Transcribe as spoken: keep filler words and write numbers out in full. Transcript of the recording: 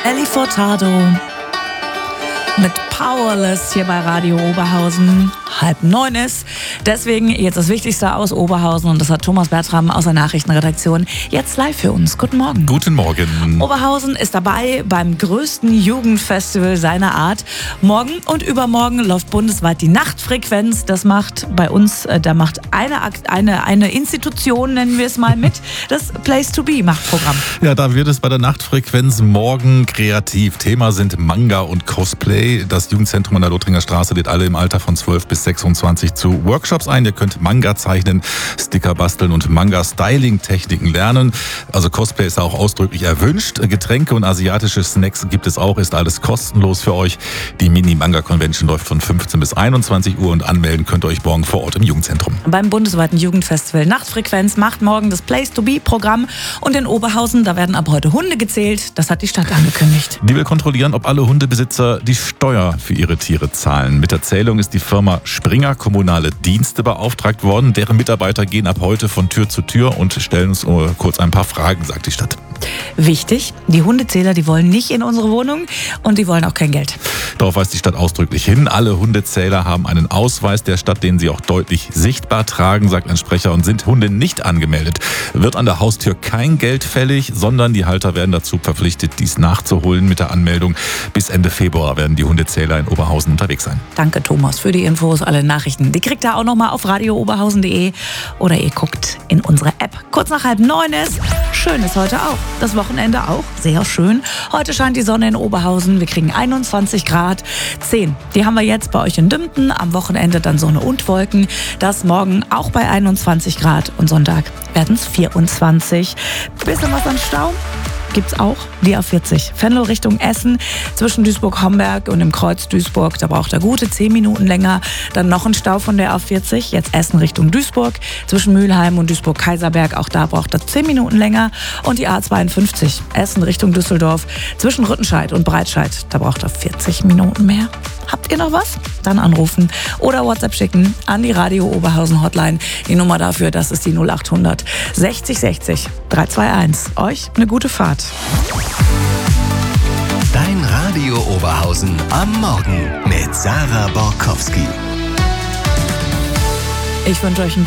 Nelly Furtado mit Powerless hier bei Radio Oberhausen. Halb neun ist. Deswegen jetzt das Wichtigste aus Oberhausen und das hat Thomas Bertram aus der Nachrichtenredaktion jetzt live für uns. Guten Morgen. Guten Morgen. Oberhausen ist dabei beim größten Jugendfestival seiner Art. Morgen und übermorgen läuft bundesweit die Nachtfrequenz. Das macht bei uns, äh, da macht eine, eine, eine Institution, nennen wir es mal mit, das Place to Be macht Programm. Ja, da wird es bei der Nachtfrequenz morgen kreativ. Thema sind Manga und Cosplay. Das Jugendzentrum an der Lothringer Straße lädt alle im Alter von zwölf bis sechsundzwanzig zu Workshops ein. Ihr könnt Manga zeichnen, Sticker basteln und Manga-Styling-Techniken lernen. Also Cosplay ist auch ausdrücklich erwünscht. Getränke und asiatische Snacks gibt es auch. Ist alles kostenlos für euch. Die Mini-Manga-Convention läuft von fünfzehn bis einundzwanzig Uhr und anmelden könnt ihr euch morgen vor Ort im Jugendzentrum. Beim bundesweiten Jugendfestival Nachtfrequenz macht morgen das Place to Be-Programm. Und in Oberhausen, da werden ab heute Hunde gezählt. Das hat die Stadt angekündigt. Die will kontrollieren, ob alle Hundebesitzer die Steuer für ihre Tiere zahlen. Mit der Zählung ist die Firma Springer Kommunale Dienste beauftragt worden. Deren Mitarbeiter gehen ab heute von Tür zu Tür und stellen uns kurz ein paar Fragen, sagt die Stadt. Wichtig, die Hundezähler, die wollen nicht in unsere Wohnung und die wollen auch kein Geld. Darauf weist die Stadt ausdrücklich hin. Alle Hundezähler haben einen Ausweis der Stadt, den sie auch deutlich sichtbar tragen, sagt ein Sprecher, und sind Hunde nicht angemeldet. Wird an der Haustür kein Geld fällig, sondern die Halter werden dazu verpflichtet, dies nachzuholen mit der Anmeldung. Bis Ende Februar werden die Hundezähler in Oberhausen unterwegs sein. Danke Thomas für die Infos, alle Nachrichten. Die kriegt ihr auch nochmal auf radio oberhausen punkt de oder ihr guckt in unsere App. Kurz nach halb neun ist, schön ist heute auch. Das Wochenende auch, sehr schön. Heute scheint die Sonne in Oberhausen. Wir kriegen einundzwanzig Grad. zehn, die haben wir jetzt bei euch in Dümpten. Am Wochenende dann Sonne und Wolken. Das morgen auch bei einundzwanzig Grad. Und Sonntag werden es vierundzwanzig. Bisschen was an Stau gibt's auch, die A vierzig. Venlo Richtung Essen, zwischen Duisburg-Homberg und dem Kreuz Duisburg. Da braucht er gute zehn Minuten länger. Dann noch ein Stau von der A vierzig. Jetzt Essen Richtung Duisburg, zwischen Mülheim und Duisburg-Kaiserberg. Auch da braucht er zehn Minuten länger. Und die A zweiundfünfzig, Essen Richtung Düsseldorf, zwischen Rüttenscheid und Breitscheid. Da braucht er vierzig Minuten mehr. Habt ihr noch was? Dann anrufen oder WhatsApp schicken an die Radio Oberhausen Hotline. Die Nummer dafür, das ist die null acht hundert sechzig sechzig dreihunderteinundzwanzig. Euch eine gute Fahrt. Dein Radio Oberhausen am Morgen mit Sarah Borkowski. Ich wünsche euch einen